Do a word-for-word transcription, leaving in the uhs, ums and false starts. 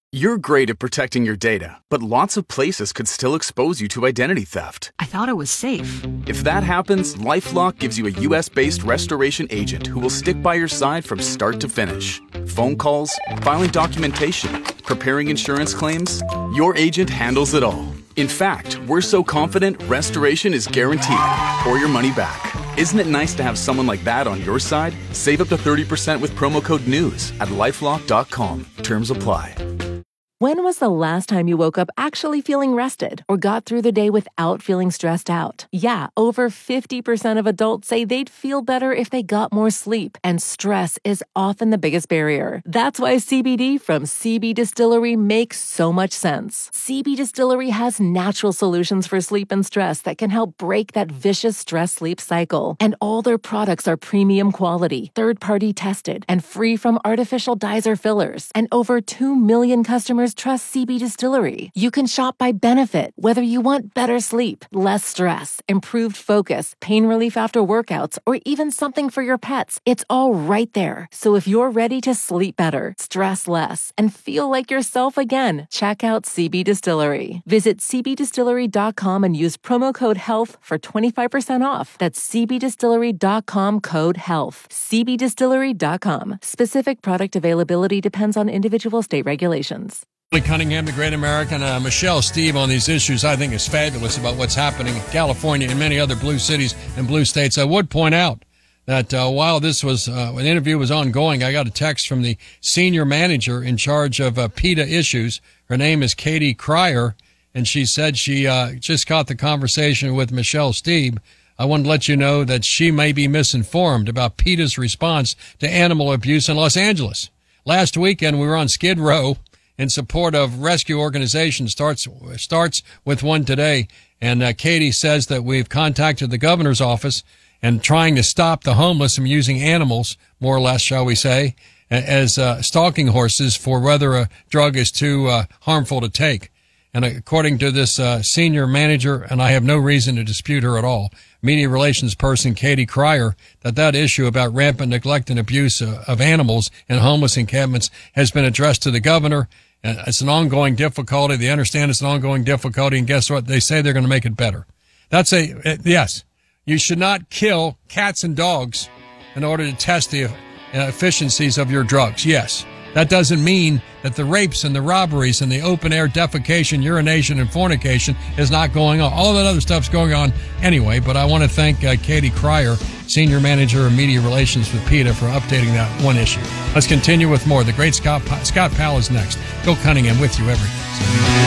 You're great at protecting your data, but lots of places could still expose you to identity theft. I thought it was safe. If that happens, LifeLock gives you a U S-based restoration agent who will stick by your side from start to finish. Phone calls, filing documentation, preparing insurance claims, your agent handles it all. In fact, we're so confident restoration is guaranteed or your money back. Isn't it nice to have someone like that on your side? Save up to thirty percent with promo code NEWS at lifelock dot com. Terms apply. When was the last time you woke up actually feeling rested or got through the day without feeling stressed out? Yeah, over fifty percent of adults say they'd feel better if they got more sleep, and stress is often the biggest barrier. That's why C B D from C B Distillery makes so much sense. C B Distillery has natural solutions for sleep and stress that can help break that vicious stress-sleep cycle. And all their products are premium quality, third-party tested, and free from artificial dyes or fillers. And over two million customers trust C B Distillery. You can shop by benefit, whether you want better sleep, less stress, improved focus, pain relief after workouts, or even something for your pets. It's all right there. So if you're ready to sleep better, stress less, and feel like yourself again, check out C B Distillery. Visit c b distillery dot com and use promo code HEALTH for twenty-five percent off. That's c b distillery dot com, code HEALTH. c b distillery dot com. Specific product availability depends on individual state regulations. Cunningham, the great American, uh, Michelle Steve on these issues, I think is fabulous about what's happening in California and many other blue cities and blue states. I would point out that uh, while this was, uh, an interview was ongoing, I got a text from the senior manager in charge of uh, PETA issues. Her name is Katie Cryer, and she said she uh, just caught the conversation with Michelle Steve. I wanted to let you know that she may be misinformed about PETA's response to animal abuse in Los Angeles. Last weekend, we were on Skid Row in support of rescue organizations. Starts starts with one today. And uh, Katie says that we've contacted the governor's office and trying to stop the homeless from using animals, more or less, shall we say, as uh, stalking horses for whether a drug is too uh, harmful to take. And according to this uh, senior manager, and I have no reason to dispute her at all, media relations person Katie Cryer, that that issue about rampant neglect and abuse uh, of animals in homeless encampments has been addressed to the governor. Uh, it's an ongoing difficulty. They understand it's an ongoing difficulty, and guess what? They say they're going to make it better. That's a, uh, yes, you should not kill cats and dogs in order to test the uh, efficiencies of your drugs. Yes. That doesn't mean that the rapes and the robberies and the open-air defecation, urination, and fornication is not going on. All that other stuff's going on anyway, but I want to thank uh, Katie Cryer, Senior Manager of Media Relations with PETA, for updating that one issue. Let's continue with more. The great Scott, pa- Scott Powell is next. Bill Cunningham with you every